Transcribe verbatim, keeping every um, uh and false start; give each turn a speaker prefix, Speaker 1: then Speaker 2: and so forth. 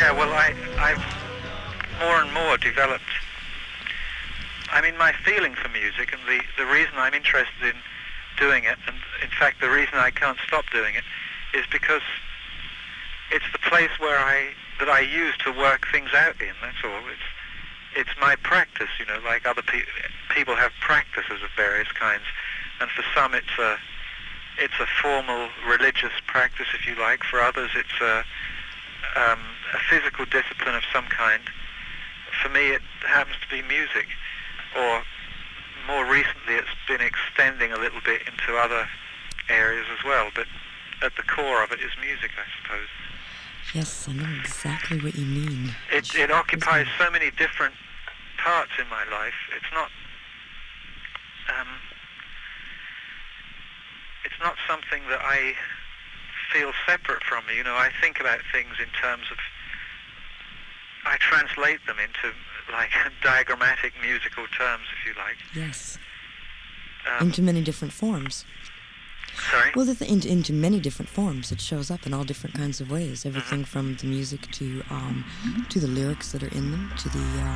Speaker 1: Yeah, well, I, I've more and more developed, I mean, my feeling for music, and the, the reason I'm interested in doing it, and in fact the reason I can't stop doing it, is because it's the place where I, that I use to work things out in, that's all. It's, it's my practice, you know, like other pe- people have practices of various kinds, and for some it's a, it's a formal religious practice, if you like. For others it's a, um, a physical discipline of some kind. For me it happens to be music, or more recently it's been extending a little bit into other areas as well, but at the core of it is music, I suppose.
Speaker 2: Yes, I know exactly what you mean.
Speaker 1: It, it occupies so many different parts in my life. It's not, um, it's not something that I feel separate from me. You know, I think about things in terms of, I translate them into like diagrammatic musical terms, if you like.
Speaker 2: Yes.
Speaker 1: Um,
Speaker 2: into many different forms.
Speaker 1: Sorry?
Speaker 2: Well, the th- into, into many different forms. It shows up in all different kinds of ways. Everything
Speaker 1: Mm-hmm.
Speaker 2: from the music to um, to the lyrics that are in them, to the